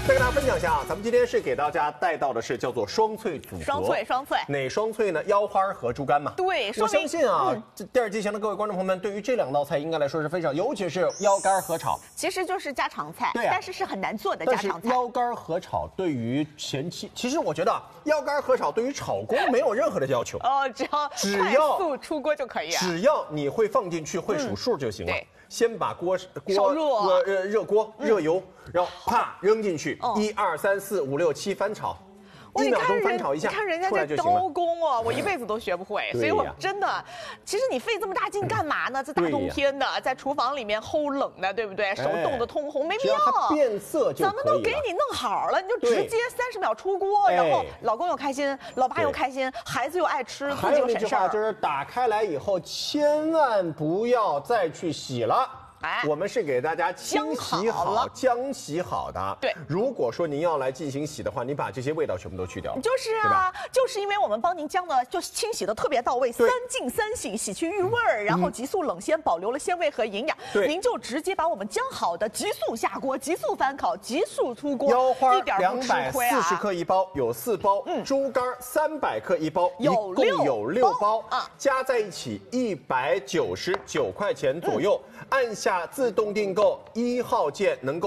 再跟大家分享一下啊，咱们今天是给大家带到的是叫做双脆组合。 双脆， 哪双脆呢？腰花和猪肝嘛。 对， 我相信啊，这电视机前的各位观众朋友们，对于这两道菜应该来说是非常，尤其是腰肝和炒， 其实就是家常菜， 对啊， 但是是很难做的家常菜。 但是腰肝和炒对于前期，其实我觉得腰肝和炒对于炒工没有任何的要求。 只要快速出锅就可以了。 只要你会放进去，会数数就行了。先把热锅热油，然后啪扔进去，1、2、3、4、5、6、7翻炒。1秒钟翻炒一下， 你看人家这刀工啊，我一辈子都学不会，所以我真的，其实你费这么大劲干嘛呢？这大冬天的，在厨房里面齁冷的，对不对？手冻得通红，没必要。 它变色就可以了。 咱们都给你弄好了，你就直接30秒出锅，然后老公又开心，老爸又开心，孩子又爱吃，自己又省事儿。还有那句话就是打开来以后，千万不要再去洗了。我们是给大家清洗好、浆洗好的。对，如果说您要来进行洗的话，你把这些味道全部都去掉。 就是啊，就是因为我们帮您浆的，就是清洗的特别到位，3净3洗，洗去郁味儿，然后急速冷鲜，保留了鲜味和营养。您就直接把我们浆好的急速下锅，急速翻烤，急速出锅， 腰花一点不吃亏啊。 240克1包，有4包；猪肝300克1包，一共有6包啊，加在一起199块钱左右。按下自动订购1号键能够。